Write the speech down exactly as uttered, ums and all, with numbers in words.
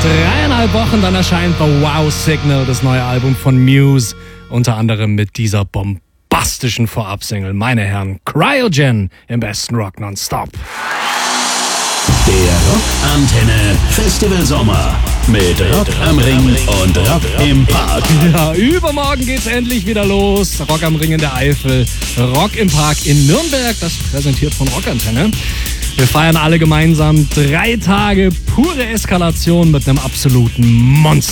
dreieinhalb Wochen, dann erscheint The Wow Signal, das neue Album von Muse. Unter anderem mit dieser bombastischen Vorabsingle. Meine Herren, Cryogen im besten Rock nonstop. Der Rockantenne Festival Sommer mit Rock am Ring und Rock im Park. Ja, übermorgen geht's endlich wieder los. Rock am Ring in der Eifel, Rock im Park in Nürnberg, das präsentiert von Rockantenne. Wir feiern alle gemeinsam drei Tage pure Eskalation mit einem absoluten Monster.